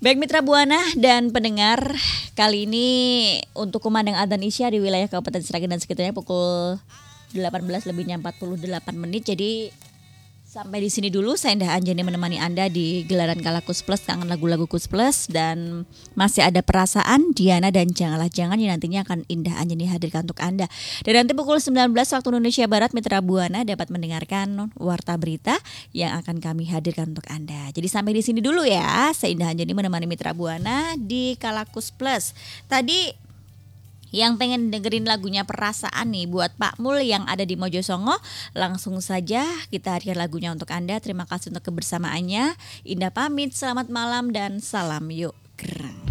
Baik Mitra Buana dan pendengar, kali ini untuk kumandang adzan Isya di wilayah Kabupaten Sragen dan sekitarnya pukul 18:48. Jadi sampai di sini dulu, saya Indah Anjani menemani Anda di gelaran Kalakus Plus, kangen lagu-lagu Kus Plus, dan masih ada Perasaan, Diana, dan Janganlah Jangan yang nantinya akan Indah Anjani hadirkan untuk Anda. Dan nanti pukul 19 waktu Indonesia Barat, Mitra Buana dapat mendengarkan Warta Berita yang akan kami hadirkan untuk Anda. Jadi sampai di sini dulu ya, saya Indah Anjani menemani Mitra Buana di Kalakus Plus. Tadi yang pengen dengerin lagunya Perasaan nih buat Pak Mul yang ada di Mojosongo, langsung saja kita hadirkan lagunya untuk Anda. Terima kasih untuk kebersamaannya. Indah pamit, selamat malam dan salam yuk gerang.